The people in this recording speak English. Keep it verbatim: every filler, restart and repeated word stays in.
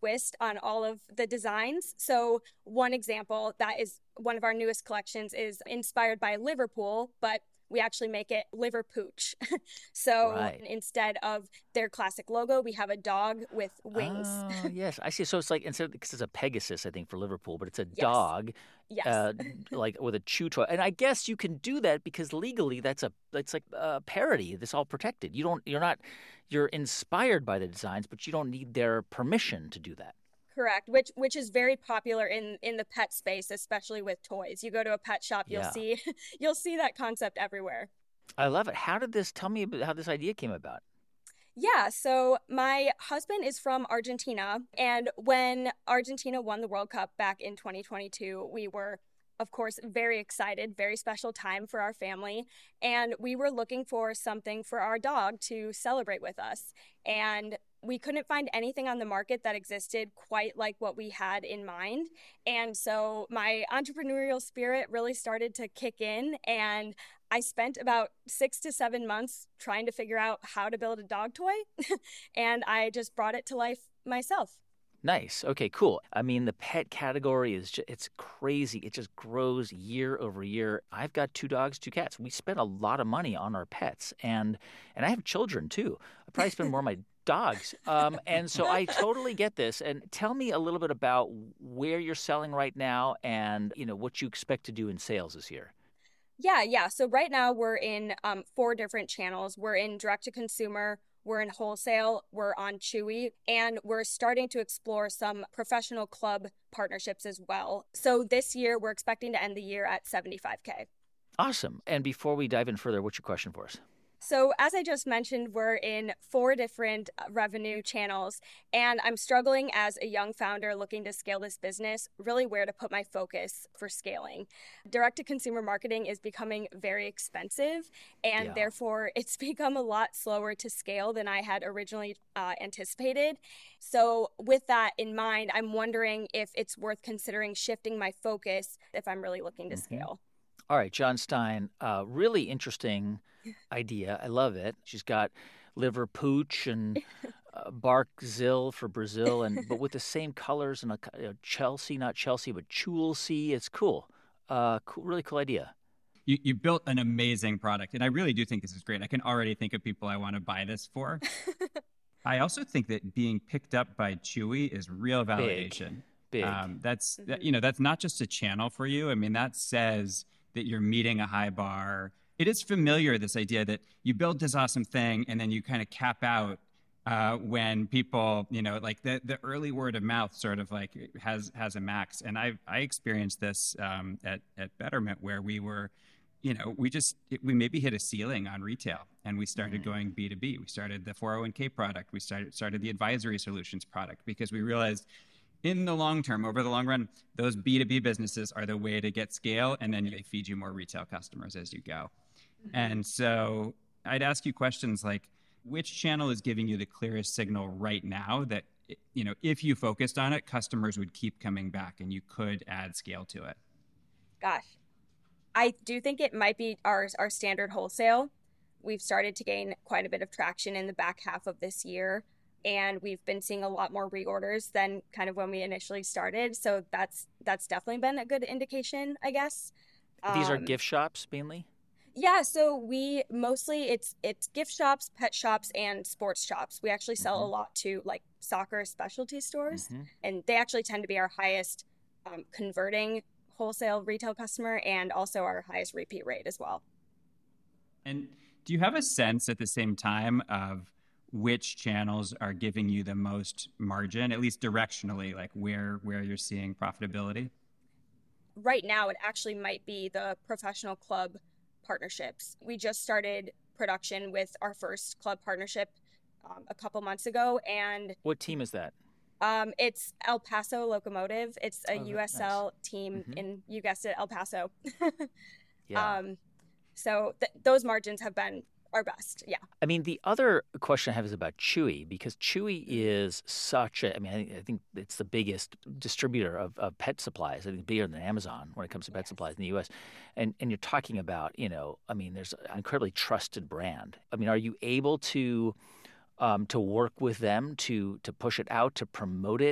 twist on all of the designs. So one example that is one of our newest collections is inspired by Liverpool, but we actually make it liver pooch. So Right. instead of their classic logo, we have a dog with wings. Oh, yes. I see. So it's like instead because it's a Pegasus, I think, for Liverpool, but it's a Yes. dog, Yes. uh, like with a chew toy. And I guess you can do that because legally that's a that's like a parody. That's all protected. You don't. You're not. You're inspired by the designs, but you don't need their permission to do that. Correct, which which is very popular in in the pet space, especially with toys. You go to a pet shop, you'll Yeah, see you'll see that concept everywhere. I love it. How did this? Tell me about how this idea came about. Yeah, so my husband is from Argentina, and when Argentina won the World Cup back in twenty twenty-two, we were, of course, very excited, very special time for our family, and we were looking for something for our dog to celebrate with us. And we couldn't find anything on the market that existed quite like what we had in mind. And so my entrepreneurial spirit really started to kick in, and I spent about six to seven months trying to figure out how to build a dog toy, and I just brought it to life myself. Nice. Okay, cool. I mean, the pet category is just, it's crazy. It just grows year over year. I've got two dogs, two cats. We spend a lot of money on our pets, and and I have children too. I probably spend more on my dogs. Um, and so I totally get this. And tell me a little bit about where you're selling right now and, you know, what you expect to do in sales this year. Yeah, yeah. So right now we're in um, four different channels. We're in direct to consumer, we're in wholesale, we're on Chewy, and we're starting to explore some professional club partnerships as well. So this year we're expecting to end the year at seventy-five K. Awesome. And before we dive in further, what's your question for us? So, as I just mentioned, we're in four different uh, revenue channels, and I'm struggling as a young founder looking to scale this business, really where to put my focus for scaling. Direct to consumer marketing is becoming very expensive, and Yeah. therefore it's become a lot slower to scale than I had originally uh, anticipated. So, with that in mind, I'm wondering if it's worth considering shifting my focus if I'm really looking to hmm scale. All right, John Stein, uh, really interesting idea. I love it. She's got liver pooch and uh, bark zill for Brazil, and but with the same colors and a, co- you know, Chelsea, not Chelsea, but Chulsea. It's cool. Uh, cool, really cool idea. You, you built an amazing product, and I really do think this is great. I can already think of people I want to buy this for. I also think that being picked up by Chewy is real Big, validation. big. Um, that's that, Mhm. you know that's not just a channel for you. I mean, that says that you're meeting a high bar. It is familiar, this idea that you build this awesome thing and then you kind of cap out uh, when people, you know, like the the early word of mouth sort of like has has a max. And I I experienced this um, at at Betterment where we were, you know, we just we maybe hit a ceiling on retail and we started Mhm. going B two B. We started the four oh one k product. We started started the advisory solutions product because we realized in the long term, over the long run, those B two B businesses are the way to get scale, and then they feed you more retail customers as you go. Mhm. And so I'd ask you questions like, which channel is giving you the clearest signal right now that, you know, if you focused on it, customers would keep coming back and you could add scale to it? Gosh, I do think it might be our our standard wholesale. We've started to gain quite a bit of traction in the back half of this year, and we've been seeing a lot more reorders than kind of when we initially started. So that's that's definitely been a good indication, I guess. These are Um, gift shops mainly. yeah, so we mostly it's it's gift shops, pet shops, and sports shops. We actually sell hmm a lot to like soccer specialty stores, hmm and they actually tend to be our highest um, converting wholesale retail customer and also our highest repeat rate as well. And do you have a sense at the same time of which channels are giving you the most margin, at least directionally, like where where you're seeing profitability? Right now, it actually might be the professional club partnerships. We just started production with our first club partnership um, a couple months ago, and What team is that? um, it's El Paso Locomotive. It's a Oh, that, nice. U S L team hmm in, you guessed it, El Paso. Yeah. um, so th- those margins have been our best. Yeah. I mean, the other question I have is about Chewy because Chewy Mhm. is such a, I mean, I think, I think it's the biggest distributor of, of pet supplies. I think bigger than Amazon when it comes to pet Yes. supplies in the U S. And and you're talking about, you know, I mean, there's an incredibly trusted brand. I mean, are you able to um, to work with them to to push it out to promote it?